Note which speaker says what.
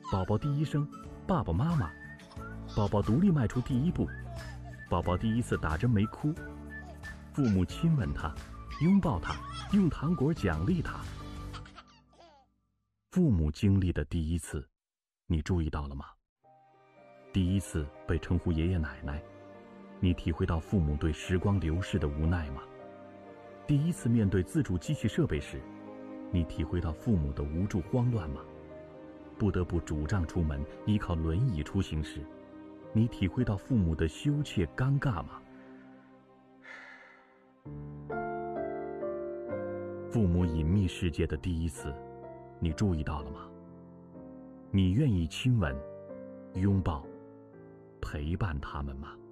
Speaker 1: 宝宝第一声爸爸妈妈，宝宝独立迈出第一步，宝宝第一次打针没哭，父母亲吻他，拥抱他，用糖果奖励他。父母经历的第一次，你注意到了吗？第一次被称呼爷爷奶奶，你体会到父母对时光流逝的无奈吗？第一次面对自主机器设备时，你体会到父母的无助慌乱吗？不得不拄杖出门，依靠轮椅出行时，你体会到父母的羞怯尴尬吗？父母隐秘世界的第一次，你注意到了吗？你愿意亲吻、拥抱、陪伴他们吗？